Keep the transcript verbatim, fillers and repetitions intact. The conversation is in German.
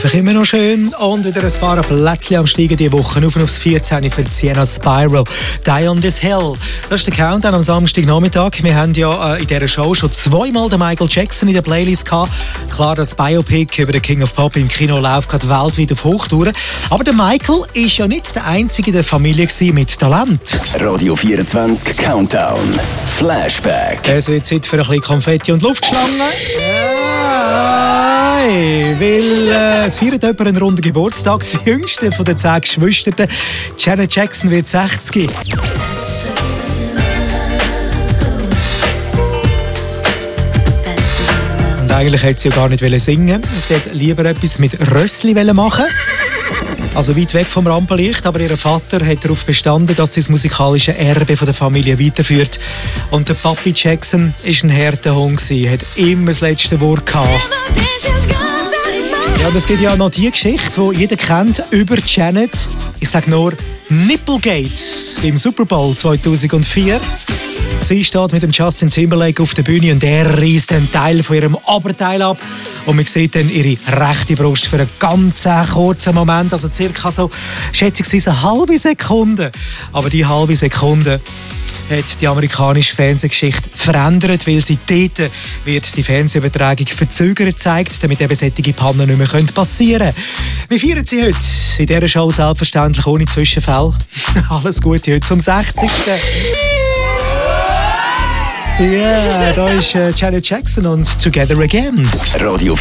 einfach immer noch schön. Und wieder ein paar Plätzchen am Steigen diese Woche. Auf aufs vierzehn für Sienna Spiral. Die on this Hill. Das ist der Countdown am Samstagnachmittag. Wir haben ja äh, in dieser Show schon zweimal den Michael Jackson in der Playlist gehabt. Klar, das Biopic über den King of Pop im Kino läuft gerade weltweit auf Hochtouren. Aber der Michael war ja nicht der Einzige in der Familie mit Talent. Radio vierundzwanzig Countdown. Flashback. Es wird Zeit für ein bisschen Konfetti und Luftschlangen. Ja, weil äh, es feiert jemand einen runden Geburtstag. Das jüngste von den zehn Geschwistern, Janet Jackson, wird sechzig. Und eigentlich wollte sie ja gar nicht singen. Sie wollte lieber etwas mit Rössli machen. Also weit weg vom Rampenlicht, aber ihr Vater hat darauf bestanden, dass sie das musikalische Erbe der Familie weiterführt. Und der Papi Jackson war ein harter Hund, hat immer das letzte Wort gehabt. Ja, und es gibt ja noch die Geschichte, die jeder kennt, über Janet. Ich sage nur Nipplegate im Super Bowl zweitausendvier. Sie steht mit dem Justin Timberlake auf der Bühne und er reißt einen Teil von ihrem Oberteil ab. Und man sieht dann ihre rechte Brust für einen ganz kurzen Moment, also circa so schätzungsweise eine halbe Sekunde. Aber die halbe Sekunde hat die amerikanische Fernsehgeschichte verändert, weil sie dort wird die Fernsehübertragung verzögert gezeigt, damit eben solche Pannen nicht mehr passieren können. Wir feiern sie heute in dieser Show selbstverständlich ohne Zwischenfälle. Alles Gute heute zum sechzigsten Ja, yeah, da ist äh, Janet Jackson und Together Again. Radio